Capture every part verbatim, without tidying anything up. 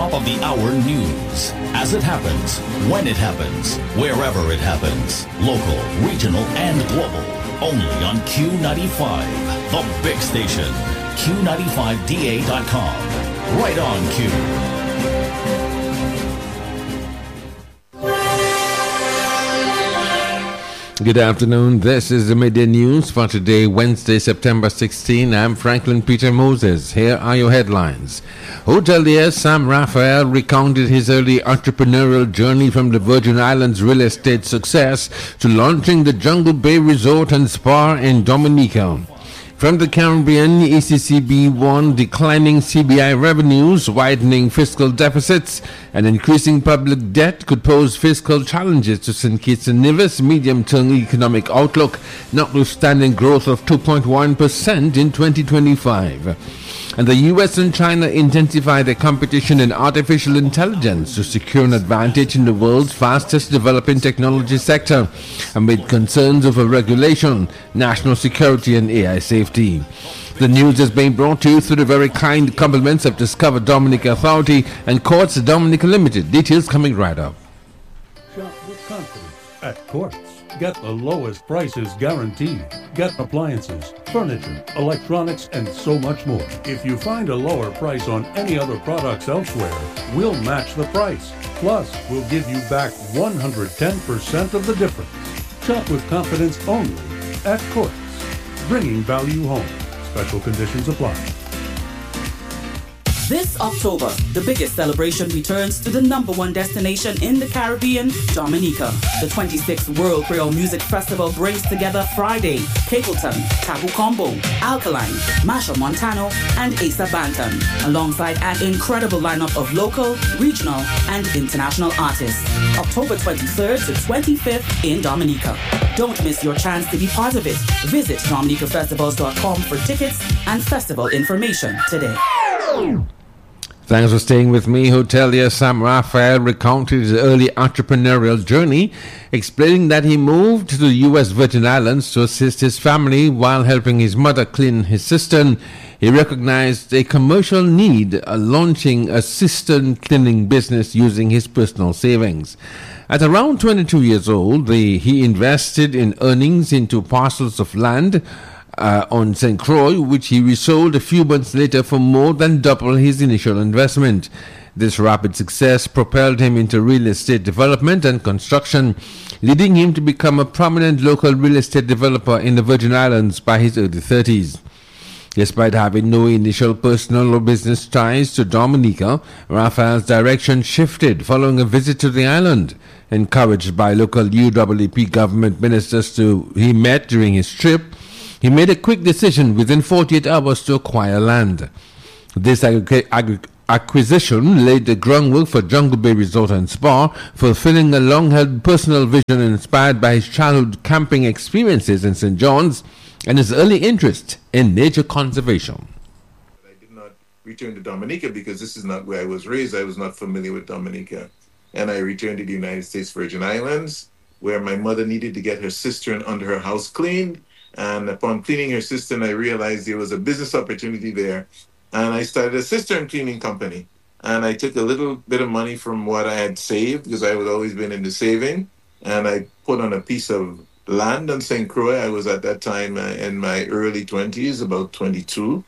top of the hour news. As it happens, when it happens, wherever it happens. Local, regional, and global. Only on Q ninety-five, the big station. Q ninety-five D A dot com. Right on Q. Good afternoon. This is the midday news for today, Wednesday, September sixteenth. I'm Franklin Peter Moses. Here are your headlines. Hotelier Sam Raphael recounted his early entrepreneurial journey from the Virgin Islands real estate success to launching the Jungle Bay Resort and Spa in Dominica. From the Caribbean, E C C B warned declining C B I revenues, widening fiscal deficits, and increasing public debt could pose fiscal challenges to Saint Kitts and Nevis' medium-term economic outlook, notwithstanding growth of two point one percent in twenty twenty-five. And the U S and China intensify their competition in artificial intelligence to secure an advantage in the world's fastest developing technology sector, amid concerns over regulation, national security, and A I safety. The news is being brought to you through the very kind compliments of Discover Dominica Authority and Courts Dominica Limited. Details coming right up. Shop with confidence at Courts. Get the lowest prices guaranteed. Get appliances, furniture, electronics, and so much more. If you find a lower price on any other products elsewhere, we'll match the price. Plus, we'll give you back one hundred ten percent of the difference. Shop with confidence only at Courts. Bringing value home. Special conditions apply. This October, the biggest celebration returns to the number one destination in the Caribbean, Dominica. The twenty-sixth World Creole Music Festival brings together Friday, Capleton, Tabu Combo, Alkaline, Masha Montano, and Asa Banton, alongside an incredible lineup of local, regional, and international artists. October twenty-third to twenty-fifth in Dominica. Don't miss your chance to be part of it. Visit dominica festivals dot com for tickets and festival information today. Thanks for staying with me. Hotelier Sam Raphael recounted his early entrepreneurial journey, explaining that he moved to the U S Virgin Islands to assist his family while helping his mother clean his cistern. He recognized a commercial need, uh, launching a cistern cleaning business using his personal savings. At around twenty-two years old, the, he invested in earnings into parcels of land Uh, on Saint Croix, which he resold a few months later for more than double his initial investment. This rapid success propelled him into real estate development and construction, leading him to become a prominent local real estate developer in the Virgin Islands by his early thirties. Despite having no initial personal or business ties to Dominica, Raphael's direction shifted following a visit to the island. Encouraged by local U W A P government ministers to he met during his trip, he made a quick decision within forty-eight hours to acquire land. This ag- ag- acquisition laid the groundwork for Jungle Bay Resort and Spa, fulfilling a long-held personal vision inspired by his childhood camping experiences in Saint John's and his early interest in nature conservation. I did not return to Dominica because this is not where I was raised. I was not familiar with Dominica. And I returned to the United States Virgin Islands, where my mother needed to get her cistern under her house cleaned. And upon cleaning her cistern, I realized there was a business opportunity there. And I started a cistern cleaning company. And I took a little bit of money from what I had saved, because I had always been into saving. And I put on a piece of land on Saint Croix. I was at that time uh, in my early twenties, about twenty-two.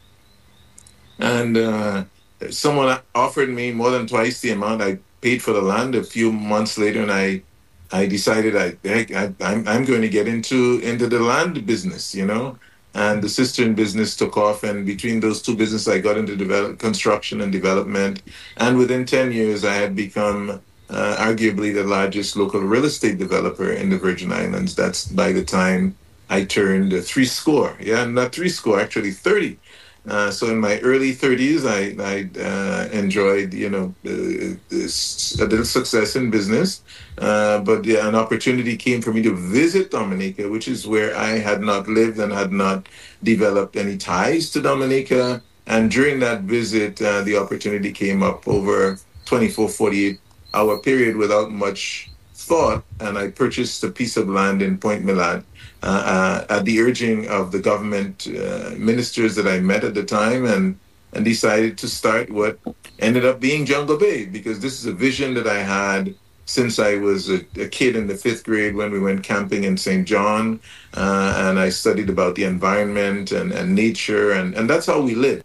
And uh, someone offered me more than twice the amount I paid for the land a few months later, and I I decided I, heck, I I'm I'm going to get into into the land business, you know, and the cistern business took off. And between those two businesses, I got into develop, construction and development. And within ten years, I had become uh, arguably the largest local real estate developer in the Virgin Islands. That's by the time I turned uh, three score. Yeah, not three score, actually thirty. Uh, so in my early thirties, I, I uh, enjoyed, you know, uh, this, a little success in business. Uh, but yeah, an opportunity came for me to visit Dominica, which is where I had not lived and had not developed any ties to Dominica. And during that visit, uh, the opportunity came up over twenty-four, forty-eight hour period without much thought. And I purchased a piece of land in Point Milan. Uh, uh, at the urging of the government uh, ministers that I met at the time, and and decided to start what ended up being Jungle Bay, because this is a vision that I had since I was a, a kid in the fifth grade when we went camping in Saint John, uh, and I studied about the environment and, and nature, and, and that's how we live.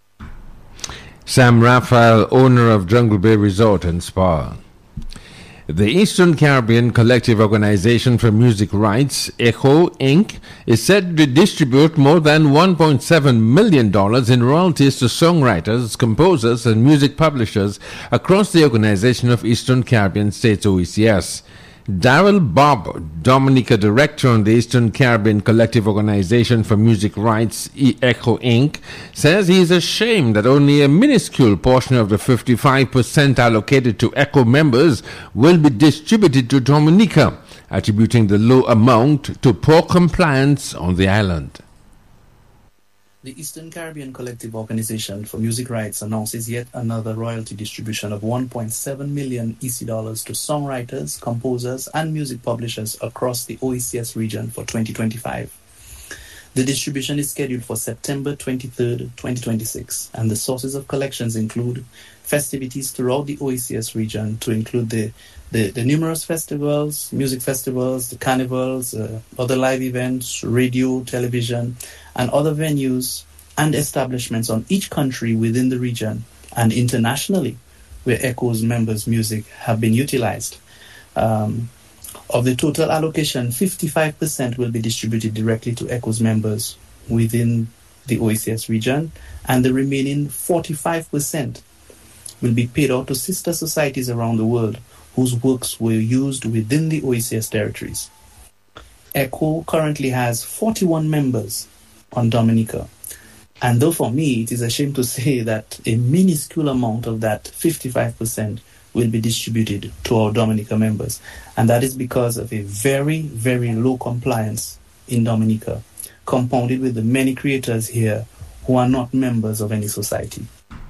Sam Raphael, owner of Jungle Bay Resort and Spa. The Eastern Caribbean Collective Organization for Music Rights, ECHO Incorporated, is said to distribute more than one point seven million dollars in royalties to songwriters, composers, and music publishers across the Organization of Eastern Caribbean States, O E C S. Daryl Bob, Dominica Director on the Eastern Caribbean Collective Organization for Music Rights, ECHO Incorporated, says he is ashamed that only a minuscule portion of the fifty-five percent allocated to ECHO members will be distributed to Dominica, attributing the low amount to poor compliance on the island. The Eastern Caribbean Collective Organization for Music Rights announces yet another royalty distribution of one point seven million E C dollars to songwriters, composers, and music publishers across the O E C S region for twenty twenty-five. The distribution is scheduled for September twenty-third, twenty twenty-six, and the sources of collections include festivities throughout the O E C S region, to include the, the, the numerous festivals, music festivals, the carnivals, uh, other live events, radio, television, and other venues and establishments on each country within the region and internationally where ECHO's members' music have been utilized. Um, of the total allocation, fifty-five percent will be distributed directly to ECHO's members within the O E C S region, and the remaining forty-five percent will be paid out to sister societies around the world whose works were used within the O E C S territories. ECHO currently has forty-one members on Dominica. And though for me it is a shame to say that a minuscule amount of that fifty-five percent will be distributed to our Dominica members. And that is because of a very, very low compliance in Dominica, compounded with the many creators here who are not members of any society.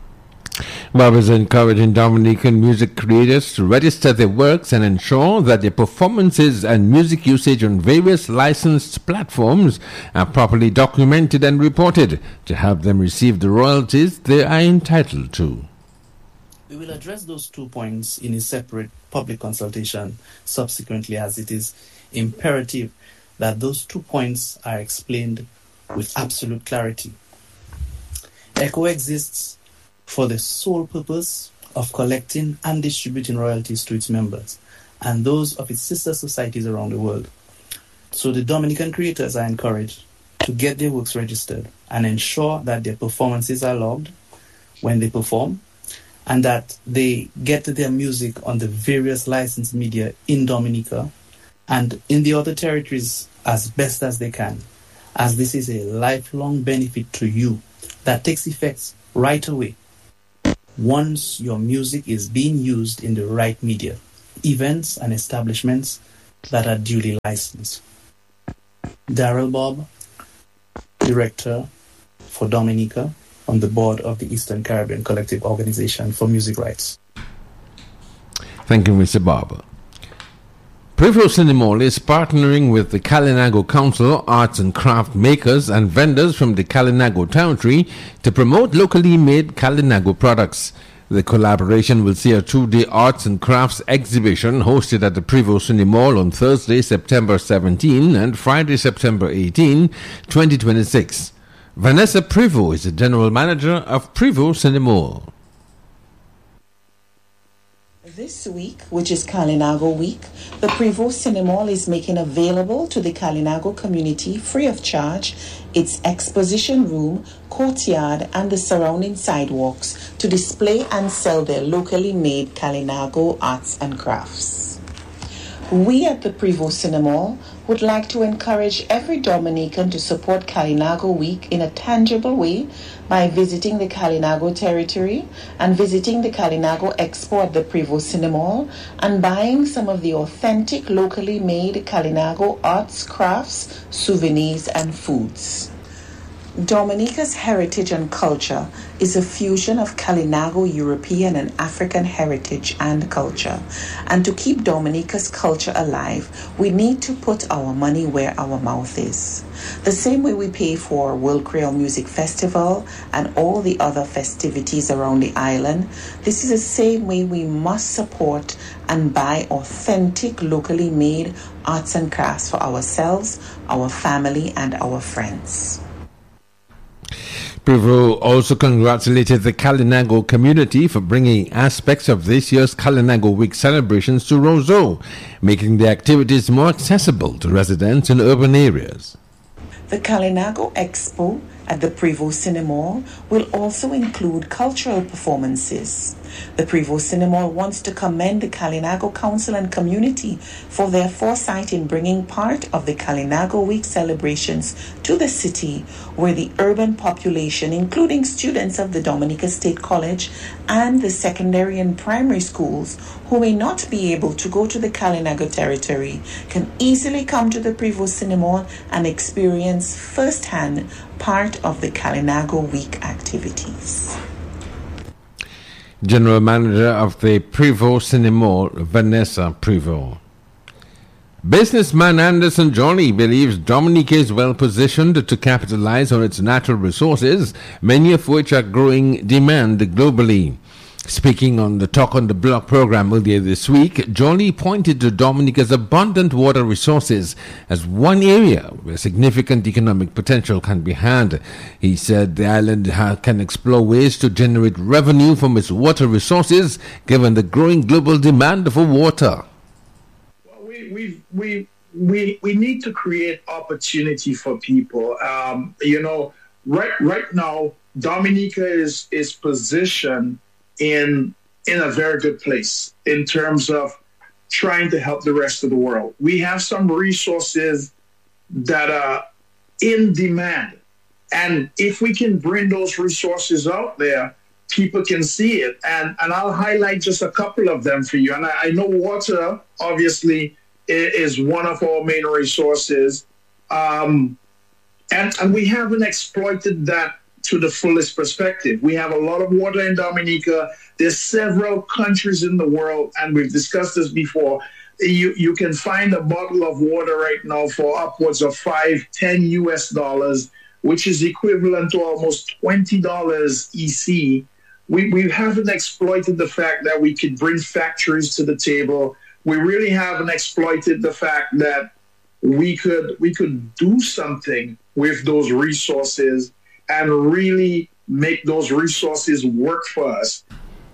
Bob is encouraging Dominican music creators to register their works and ensure that their performances and music usage on various licensed platforms are properly documented and reported to help them receive the royalties they are entitled to. We will address those two points in a separate public consultation subsequently, as it is imperative that those two points are explained with absolute clarity. ECHO exists for the sole purpose of collecting and distributing royalties to its members and those of its sister societies around the world. So the Dominican creators are encouraged to get their works registered and ensure that their performances are logged when they perform, and that they get their music on the various licensed media in Dominica and in the other territories as best as they can, as this is a lifelong benefit to you that takes effect right away once your music is being used in the right media, events and establishments that are duly licensed. Daryl Bob, Director for Dominica on the board of the Eastern Caribbean Collective Organization for Music Rights. Thank you, Mister Bob. Prevo Cinemol is partnering with the Kalinago Council, arts and craft makers and vendors from the Kalinago territory to promote locally made Kalinago products. The collaboration will see a two-day arts and crafts exhibition hosted at the Prevo Cinemol on Thursday, September seventeenth and Friday, September eighteenth, twenty twenty-six. Vanessa Prevo is the general manager of Prevo Cinemol. This week, which is Kalinago Week, the Prevo Cinemol is making available to the Kalinago community free of charge its exposition room, courtyard, and the surrounding sidewalks to display and sell their locally made Kalinago arts and crafts. We at the Prevo Cinemol would like to encourage every Dominican to support Kalinago Week in a tangible way by visiting the Kalinago territory and visiting the Kalinago Expo at the Prevo Cinemol and buying some of the authentic locally made Kalinago arts, crafts, souvenirs, and foods. Dominica's heritage and culture is a fusion of Kalinago European and African heritage and culture. And to keep Dominica's culture alive, we need to put our money where our mouth is. The same way we pay for World Creole Music Festival and all the other festivities around the island, this is the same way we must support and buy authentic, locally made arts and crafts for ourselves, our family, and our friends. Prevost also congratulated the Kalinago community for bringing aspects of this year's Kalinago Week celebrations to Roseau, making the activities more accessible to residents in urban areas. The Kalinago Expo at the Prevost Cinemall will also include cultural performances. The Prevost Cinemall wants to commend the Kalinago Council and community for their foresight in bringing part of the Kalinago Week celebrations to the city, where the urban population, including students of the Dominica State College and the secondary and primary schools who may not be able to go to the Kalinago territory, can easily come to the Prevost Cinemall and experience firsthand part of the Kalinago Week activities. General Manager of the Prevost Cinemall, Vanessa Prevost. Businessman Anderson Johnny believes Dominica is well positioned to capitalize on its natural resources, many of which are growing demand globally. Speaking on the Talk on the Block program earlier this week, Johnny pointed to Dominica's abundant water resources as one area where significant economic potential can be had. He said the island ha- can explore ways to generate revenue from its water resources, given the growing global demand for water. Well, we we we we we need to create opportunity for people. Um, you know, right right now, Dominica is is positioned in in a very good place in terms of trying to help the rest of the world. We have some resources that are in demand. And if we can bring those resources out there, people can see it. And, and I'll highlight just a couple of them for you. And I, I know water, obviously, is one of our main resources. Um, and, and we haven't exploited that to the fullest perspective. We have a lot of water in Dominica. There's several countries in the world, and we've discussed this before. You you can find a bottle of water right now for upwards of five, ten U S dollars, which is equivalent to almost twenty dollars E C. We we haven't exploited the fact that we could bring factories to the table. We really haven't exploited the fact that we could we could do something with those resources and really make those resources work for us.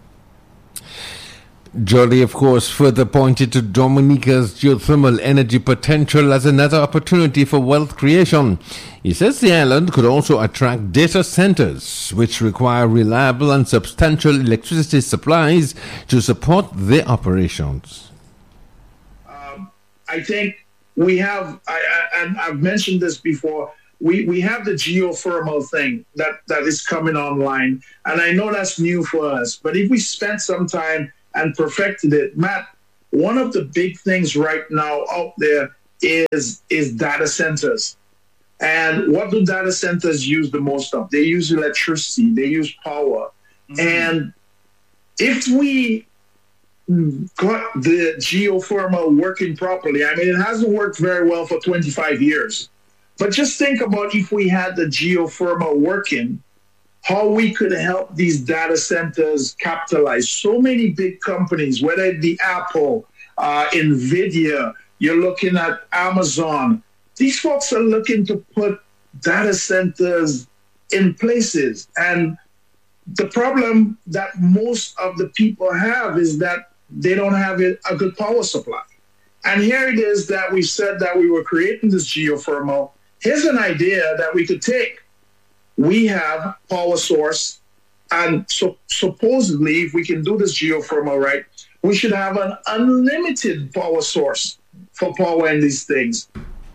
Johnny, of course, further pointed to Dominica's geothermal energy potential as another opportunity for wealth creation. He says the island could also attract data centers, which require reliable and substantial electricity supplies to support their operations. Um, I think we have, I, I, and I've mentioned this before, We we have the geothermal thing that, that is coming online, and I know that's new for us. But if we spent some time and perfected it, Matt, one of the big things right now out there is is data centers. And what do data centers use the most of? They use electricity, they use power. Mm-hmm. And if we got the geothermal working properly, I mean, it hasn't worked very well for twenty-five years. But just think about if we had the geothermal working, how we could help these data centers capitalize. So many big companies, whether it be Apple, uh, NVIDIA, you're looking at Amazon. These folks are looking to put data centers in places. And the problem that most of the people have is that they don't have a good power supply. And here it is that we said that we were creating this geothermal. Here's an idea that we could take. We have power source, and so supposedly, if we can do this geothermal right, we should have an unlimited power source for power in these things.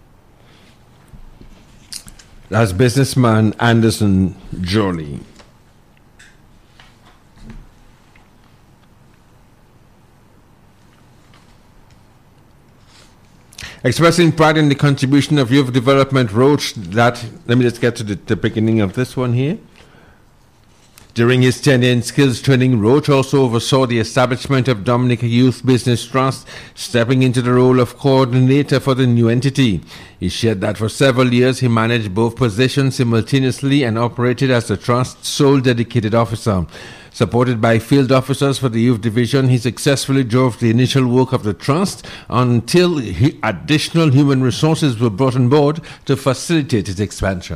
That's businessman Anderson Johnny. Expressing pride in the contribution of youth development, Roach that, let me just get to the, the beginning of this one here. During his tenure in skills training, Roach also oversaw the establishment of Dominica Youth Business Trust, stepping into the role of coordinator for the new entity. He shared that for several years he managed both positions simultaneously and operated as the trust's sole dedicated officer. Supported by field officers for the youth division, he successfully drove the initial work of the trust until he, additional human resources were brought on board to facilitate its expansion.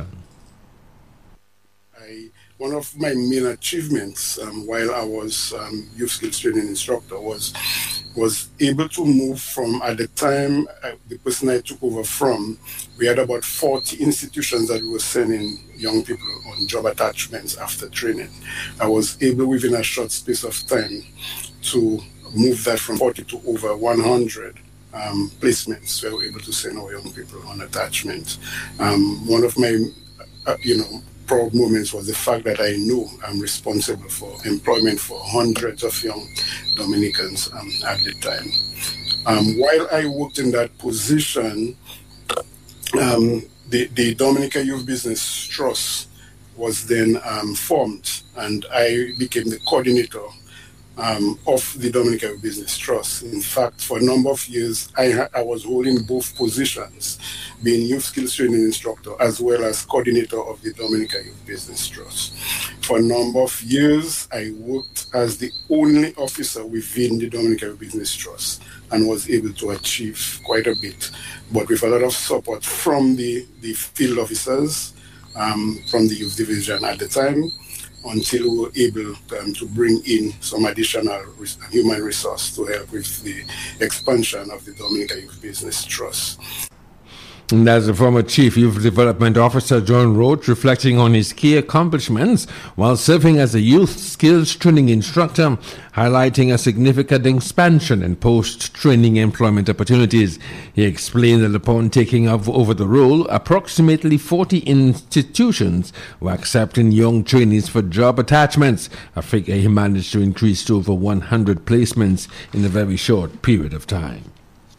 One of my main achievements um, while I was um, youth skills training instructor was was able to move from, at the time, uh, the person I took over from, we had about forty institutions that we were sending young people on job attachments after training. I was able within a short space of time to move that from forty to over one hundred. Um, placements where we were able to send our young people on attachment. Um, one of my, uh, you know, proud moments was the fact that I know I'm responsible for employment for hundreds of young Dominicans um, at the time. Um, while I worked in that position, um, the, the Dominica Youth Business Trust was then um, formed, and I became the coordinator um, of the Dominica Youth Business Trust. In fact, for a number of years, I, ha- I was holding both positions, being youth skills training instructor as well as coordinator of the Dominica Youth Business Trust. For a number of years, I worked as the only officer within the Dominica Youth Business Trust and was able to achieve quite a bit, but with a lot of support from the, the field officers, um, from the youth division at the time, until we were able um, to bring in some additional res- human resource to help with the expansion of the Dominica Youth Business Trust. And that's the former Chief Youth Development Officer John Roach reflecting on his key accomplishments while serving as a youth skills training instructor, highlighting a significant expansion in post-training employment opportunities. He explained that upon taking over the role, approximately forty institutions were accepting young trainees for job attachments, a figure he managed to increase to over one hundred placements in a very short period of time.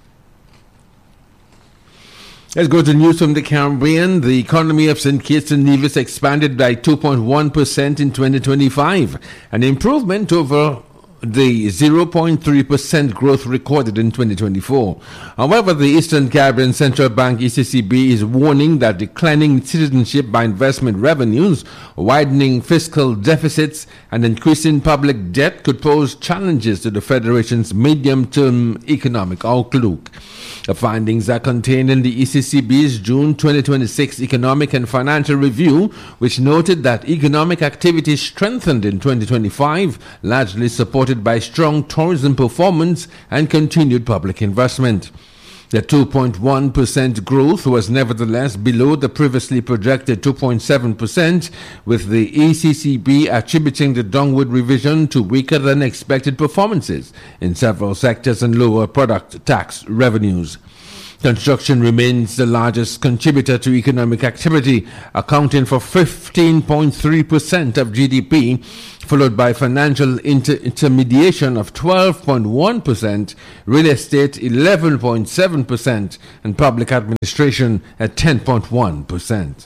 Let's go to news from the Caribbean. The economy of Saint Kitts and Nevis expanded by two point one percent in twenty twenty-five, an improvement over the zero point three percent growth recorded in twenty twenty-four. However, the Eastern Caribbean Central Bank E C C B is warning that declining citizenship by investment revenues, widening fiscal deficits, and increasing public debt could pose challenges to the Federation's medium-term economic outlook. The findings are contained in the E C C B's June twenty twenty-six Economic and Financial Review, which noted that economic activity strengthened in twenty twenty-five, largely supported by strong tourism performance and continued public investment. The two point one percent growth was nevertheless below the previously projected two point seven percent, with the E C C B attributing the downward revision to weaker than expected performances in several sectors and lower product tax revenues. Construction remains the largest contributor to economic activity, accounting for fifteen point three percent of G D P, followed by financial inter- intermediation of twelve point one percent, real estate eleven point seven percent, and public administration at ten point one percent.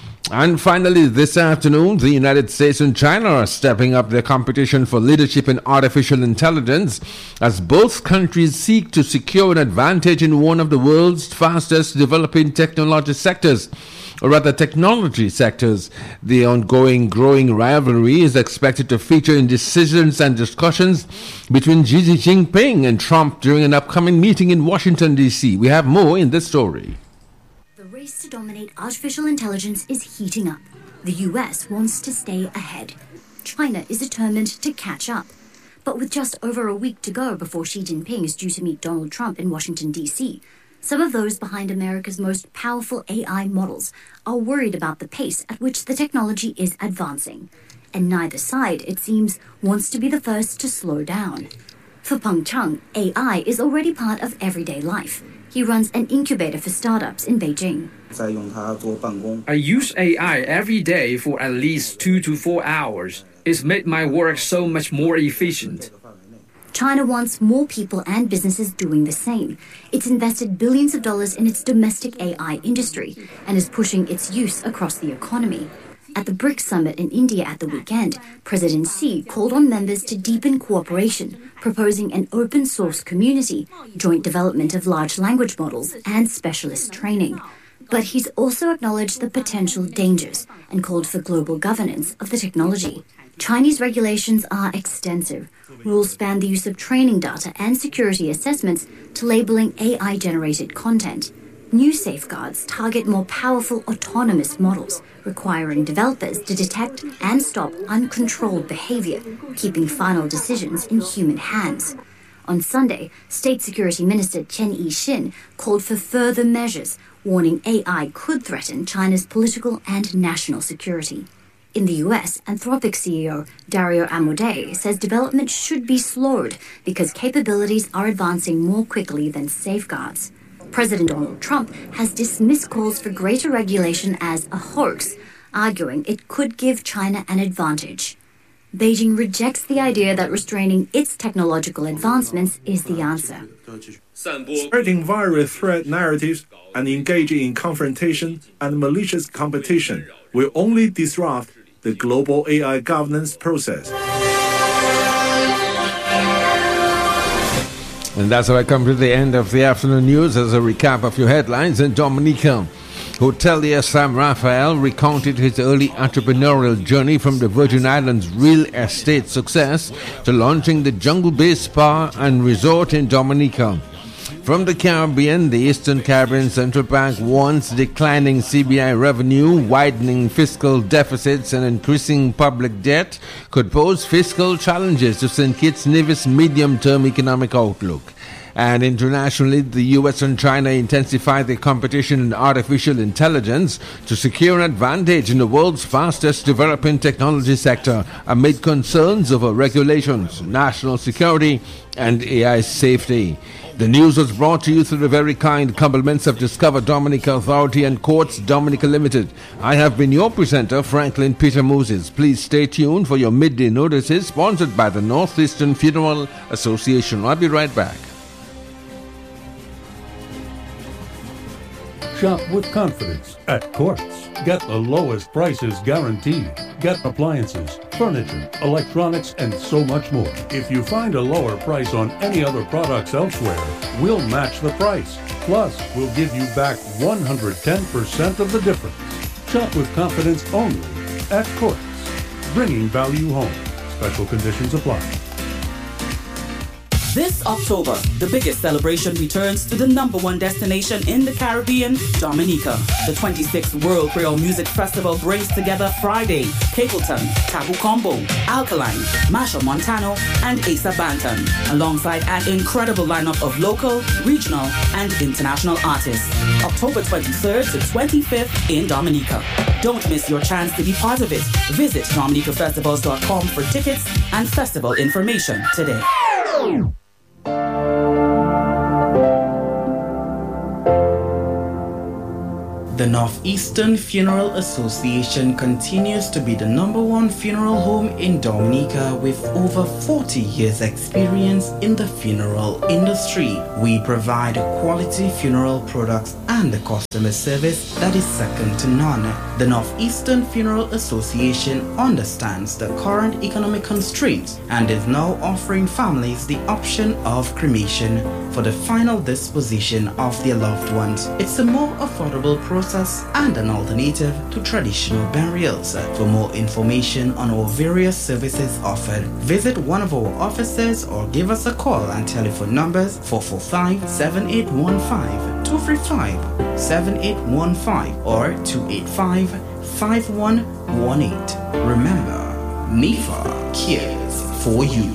And finally, this afternoon, the United States and China are stepping up their competition for leadership in artificial intelligence as both countries seek to secure an advantage in one of the world's fastest developing technology sectors. Or rather, technology sectors. The ongoing growing rivalry is expected to feature in decisions and discussions between Xi Jinping and Trump during an upcoming meeting in Washington, D C. We have more in this story. The race to dominate artificial intelligence is heating up. The U S wants to stay ahead. China is determined to catch up. But with just over a week to go before Xi Jinping is due to meet Donald Trump in Washington, D C, some of those behind America's most powerful A I models are worried about the pace at which the technology is advancing. And neither side, it seems, wants to be the first to slow down. For Peng Cheng, A I is already part of everyday life. He runs an incubator for startups in Beijing. I use A I every day for at least two to four hours. It's made my work so much more efficient. China wants more people and businesses doing the same. It's invested billions of dollars in its domestic A I industry and is pushing its use across the economy. At the BRICS summit in India at the weekend, President Xi called on members to deepen cooperation, proposing an open source community, joint development of large language models, and specialist training. But he's also acknowledged the potential dangers and called for global governance of the technology. Chinese regulations are extensive. Rules span the use of training data and security assessments to labeling A I-generated content. New safeguards target more powerful autonomous models, requiring developers to detect and stop uncontrolled behavior, keeping final decisions in human hands. On Sunday, State Security Minister Chen Yixin called for further measures, warning A I could threaten China's political and national security. In the U S, Anthropic C E O Dario Amodei says development should be slowed because capabilities are advancing more quickly than safeguards. President Donald Trump has dismissed calls for greater regulation as a hoax, arguing it could give China an advantage. Beijing rejects the idea that restraining its technological advancements is the answer. Spreading virus threat narratives and engaging in confrontation and malicious competition will only disrupt the global A I governance process. And that's how I come to the end of the afternoon news. As a recap of your headlines, in Dominica, hotelier Sam Raphael recounted his early entrepreneurial journey from the Virgin Islands real estate success to launching the Jungle Bay Spa and Resort in Dominica. From the Caribbean, the Eastern Caribbean Central Bank warns declining C B I revenue, widening fiscal deficits and increasing public debt could pose fiscal challenges to Saint Kitts Nevis' medium-term economic outlook. And internationally, the U S and China intensify their competition in artificial intelligence to secure an advantage in the world's fastest developing technology sector amid concerns over regulations, national security, and A I safety. The news was brought to you through the very kind compliments of Discover Dominica Authority and Courts Dominica Limited. I have been your presenter, Franklin Peter Moses. Please stay tuned for your midday notices sponsored by the Northeastern Funeral Association. I'll be right back. Shop with confidence at Quartz. Get the lowest prices guaranteed. Get appliances, furniture, electronics, and so much more. If you find a lower price on any other products elsewhere, we'll match the price. Plus, we'll give you back one hundred ten percent of the difference. Shop with confidence only at Quartz. Bringing value home. Special conditions apply. This October, the biggest celebration returns to the number one destination in the Caribbean, Dominica. The twenty-sixth World Creole Music Festival brings together Friday, Capleton, Tabu Combo, Alkaline, Masha Montano, and Asa Banton, alongside an incredible lineup of local, regional, and international artists. October twenty-third to twenty-fifth in Dominica. Don't miss your chance to be part of it. Visit dominica festivals dot com for tickets and festival information today. The Northeastern Funeral Association continues to be the number one funeral home in Dominica with over forty years experience in the funeral industry. We provide quality funeral products and a customer service that is second to none. The Northeastern Funeral Association understands the current economic constraints and is now offering families the option of cremation for the final disposition of their loved ones. It's a more affordable process and an alternative to traditional burials. For more information on our various services offered, visit one of our offices or give us a call and telephone numbers four four five, seven eight one five, two three five, seven eight one five or two eight five, five one one eight. Remember, N I F A cares for you.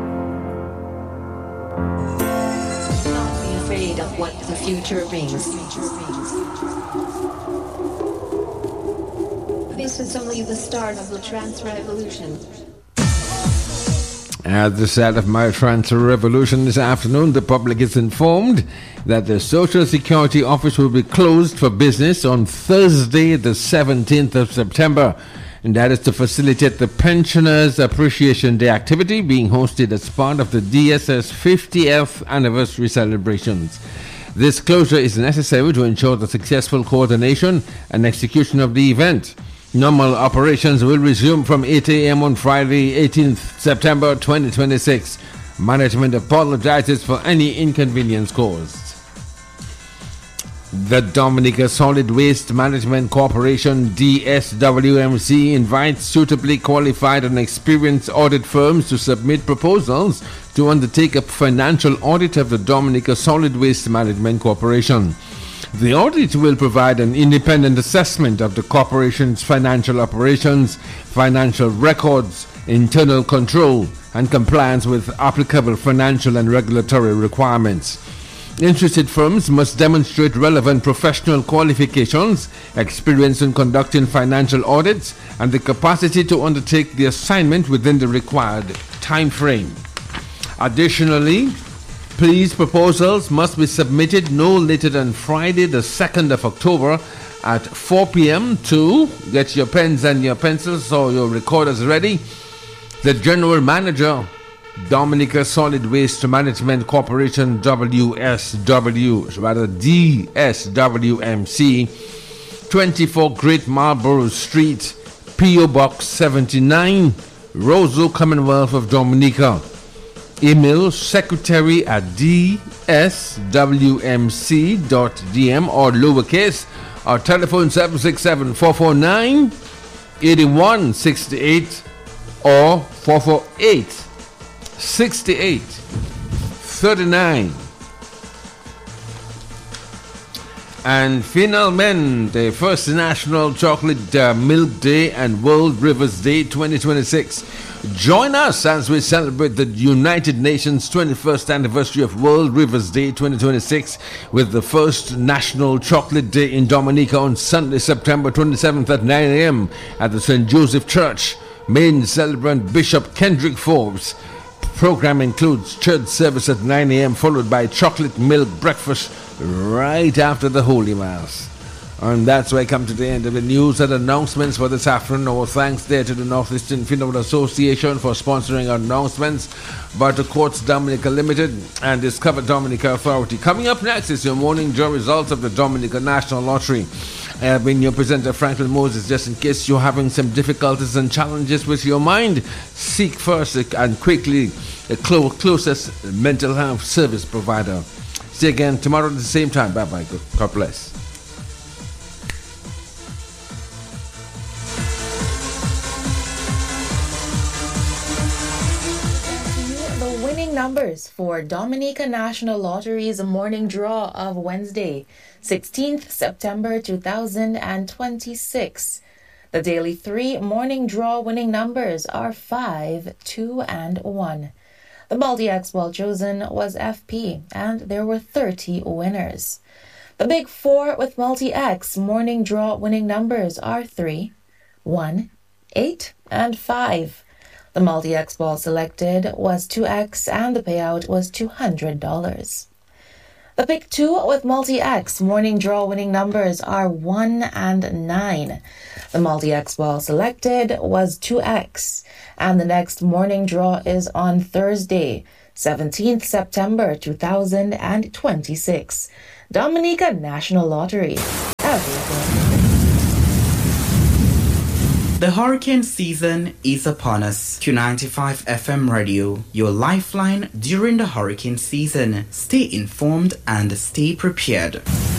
Don't be afraid of what the future brings. This is only the start of the trans revolution. At the start of my transfer revolution this afternoon, the public is informed that the Social Security Office will be closed for business on Thursday, the seventeenth of September. And that is to facilitate the Pensioners Appreciation Day activity being hosted as part of the D S S fiftieth anniversary celebrations. This closure is necessary to ensure the successful coordination and execution of the event. Normal operations will resume from eight a.m. on Friday, eighteenth September twenty twenty-six. Management apologizes for any inconvenience caused. The Dominica Solid Waste Management Corporation, D S W M C, invites suitably qualified and experienced audit firms to submit proposals to undertake a financial audit of the Dominica Solid Waste Management Corporation. The audit will provide an independent assessment of the corporation's financial operations, financial records, internal control, and compliance with applicable financial and regulatory requirements. Interested firms must demonstrate relevant professional qualifications, experience in conducting financial audits, and the capacity to undertake the assignment within the required time frame. Additionally, please proposals must be submitted no later than Friday, the second of October at four p.m. to get your pens and your pencils or your recorders ready. The General Manager, Dominica Solid Waste Management Corporation, W S W, rather D S W M C, twenty-four Great Marlborough Street, P O Box seventy-nine, Roseau, Commonwealth of Dominica. Email secretary at d s w m c dot d m or lowercase, or telephone seven six seven, four four nine, eight one six eight or four four eight, six eight three nine. And finalmente, first National Chocolate uh, Milk Day and World Rivers Day twenty twenty-six. Join us as we celebrate the United Nations twenty-first anniversary of World Rivers Day twenty twenty-six with the first National Chocolate Day in Dominica on Sunday, September twenty-seventh at nine a.m. at the Saint Joseph Church. Main celebrant Bishop Kendrick Forbes. Program includes church service at nine a.m. followed by chocolate milk breakfast right after the Holy Mass. And that's where I come to the end of the news and announcements for this afternoon. Our thanks there to the Northeastern Funeral Association for sponsoring our announcements, Barter Courts Dominica Limited, and Discover Dominica Authority. Coming up next is your morning draw results of the Dominica National Lottery. I have been your presenter, Franklin Moses. Just in case you're having some difficulties and challenges with your mind, seek first and quickly the closest mental health service provider. See you again tomorrow at the same time. Bye-bye. God bless. Numbers for Dominica National Lottery's morning draw of Wednesday, sixteenth September two thousand twenty-six. The daily three morning draw winning numbers are five, two, and one. The multi-X well chosen was F P, and there were thirty winners. The big four with multi-X morning draw winning numbers are three, one, eight, and five. The multi-X ball selected was two X and the payout was two hundred dollars. The pick two with multi-X morning draw winning numbers are one and nine. The multi-X ball selected was two X and the next morning draw is on Thursday, seventeenth September two thousand twenty-six. Dominica National Lottery. Everything. The hurricane season is upon us. Q ninety-five F M Radio, your lifeline during the hurricane season. Stay informed and stay prepared.